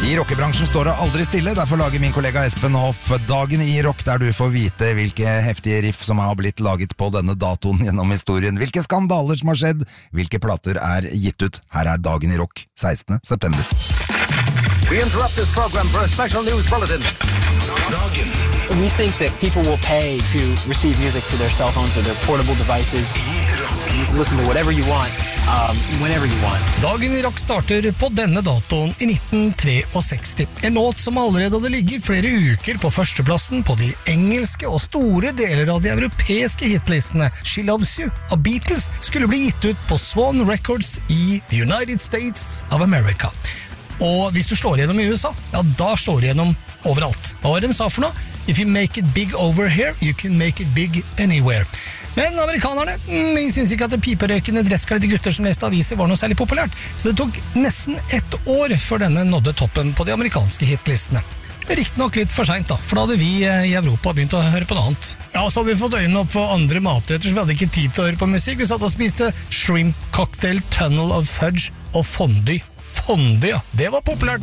I rockebransjen står det aldri stille, derfor lager min kollega Espen Hoff Dagen i rock, der du får vite hvilke heftige riff som har blitt laget på denne datoen gjennom historien, hvilke skandaler som har skjedd, hvilke plater er gitt ut. Her er Dagen i rock, 16. september. We interrupt this program for a special news bulletin. Dagen. We think that people will pay to receive music to their cell phones or their portable devices. You can listen to whatever you want, whenever you want. Dagen i rock starter på denne datoen i 1963. En låt som allerede hadde ligget flere uker på førsteplassen på de engelske og store deler av de europeiske hitlistene. She Loves You av Beatles skulle bli gitt ut på Swan Records i The United States of America. Og hvis du slår gjennom i USA, ja, da slår du gjennom overalt. Hva var det de sa for noe? If you make it big over here, you can make it big anywhere. Men amerikanerne, vi synes ikke at det piperøykende dresskledde gutter som leste aviser var noe særlig populært, så det tok nesten 1 år før denne nådde toppen på de amerikanske hitlistene. Riktig nok litt for sent da, for da hadde vi i Europa begynt å høre på noe annet. Ja, så hadde vi fått øynene opp for andre matretter, så vi hadde ikke tid til å høre på musikk. Vi satt og spiste shrimp cocktail, tunnel of fudge og fondue. Fondue, ja, det var populært.